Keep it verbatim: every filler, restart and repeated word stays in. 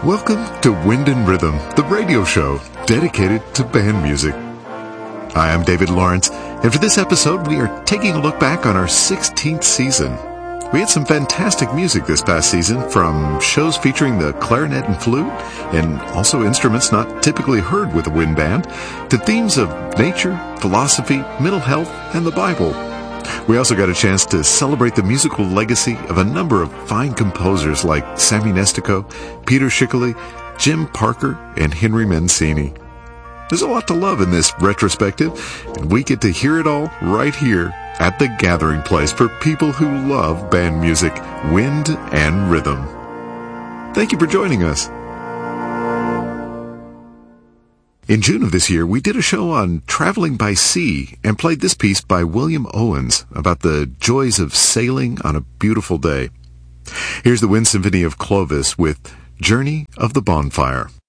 Welcome to Wind and Rhythm, the radio show dedicated to band music. Hi, I'm David Lawrence, and for this episode, we are taking a look back on our sixteenth season. We had some fantastic music this past season, from shows featuring the clarinet and flute, and also instruments not typically heard with a wind band, to themes of nature, philosophy, mental health, and the Bible. We also got a chance to celebrate the musical legacy of a number of fine composers like Sammy Nestico, Peter Schickele, Jim Parker, and Henry Mancini. There's a lot to love in this retrospective, and we get to hear it all right here at the gathering place for people who love band music, wind and rhythm. Thank you for joining us. In June of this year, we did a show on traveling by sea and played this piece by William Owens about the joys of sailing on a beautiful day. Here's the Wind Symphony of Clovis with Journey of the Bonfire.